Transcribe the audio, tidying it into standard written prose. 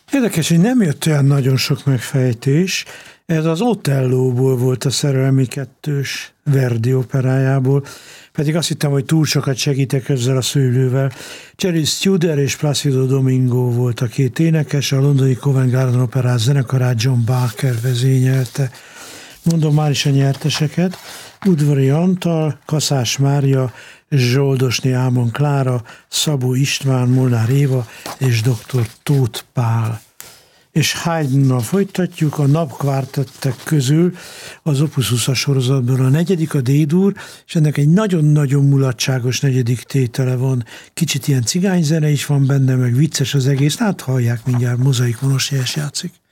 Érdekes, hogy nem jött olyan nagyon sok megfejtés. Ez az Otellóból volt a Szerelmi kettős Verdi operájából, pedig azt hittem, hogy túl sokat segítek ezzel a szőlővel. Jerry Studer és Placido Domingo volt a két énekes, a londoni Covent Garden operás zenekarát John Barker vezényelte. Mondom már is a nyerteseket: Udvari Antal, Kaszás Mária, Zsoldosné Ámon Klára, Szabó István, Molnár Éva és dr. Tóth Pál. És Haydnnal folytatjuk, a napkvártettek közül az Opus 20-as sorozatban a negyedik, a D-dur, és ennek egy nagyon-nagyon mulatságos negyedik tétele van. Kicsit ilyen cigányzene is van benne, meg vicces az egész, hát hallják mindjárt, Mozaik Monosnyás játszik.